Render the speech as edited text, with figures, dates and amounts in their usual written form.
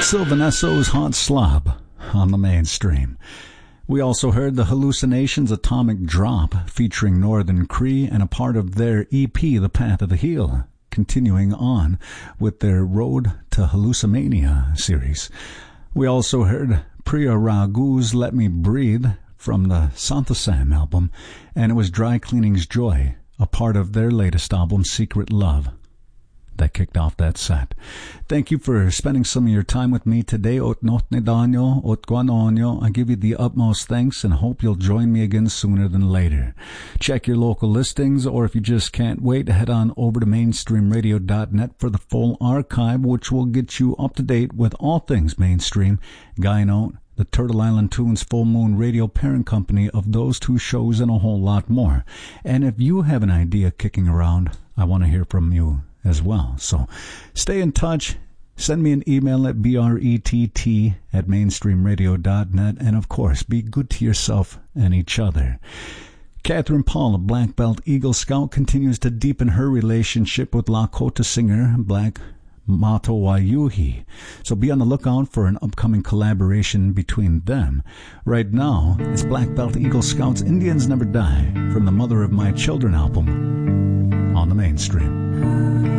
Sylvanesso's Hot Slob on the Mainstream. We also heard the Hallucinations' Atomic Drop featuring Northern Cree and a part of their EP The Path of the Heel, continuing on with their Road to Hallucimania series. We also heard Priya Ragu's Let Me Breathe from the Santa Sam album, and it was Dry Cleaning's Joy, a part of their latest album Secret Love, that kicked off that set. Thank you for spending some of your time with me today. Ot notne danyo, ot guanonyo. I give you the utmost thanks and hope you'll join me again sooner than later. Check your local listings, or if you just can't wait, head on over to mainstreamradio.net for the full archive, which will get you up to date with all things mainstream. Guy Note, the Turtle Island Tunes Full Moon Radio parent company of those two shows, and a whole lot more. And if you have an idea kicking around, I want to hear from you as well. So stay in touch. Send me an email at brett@mainstreamradio.net, and of course, be good to yourself and each other. Catherine Paul, a Black Belt Eagle Scout, continues to deepen her relationship with Lakota singer Black Mato Wayuhi. So be on the lookout for an upcoming collaboration between them. Right now, it's Black Belt Eagle Scouts' Indians Never Die from the Mother of My Children album on the Mainstream.